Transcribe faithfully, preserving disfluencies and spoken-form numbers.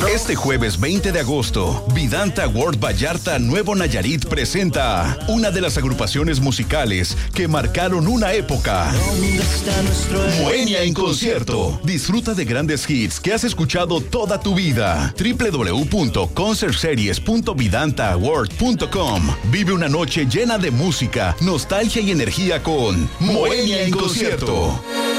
Este jueves veinte de agosto, Vidanta World Vallarta Nuevo Nayarit presenta una de las agrupaciones musicales que marcaron una época. Moenia en concierto. Disfruta de grandes hits que has escuchado toda tu vida. doble u doble u doble u punto concert series punto vidanta world punto com. Vive una noche llena de música, nostalgia y energía con Moenia en concierto.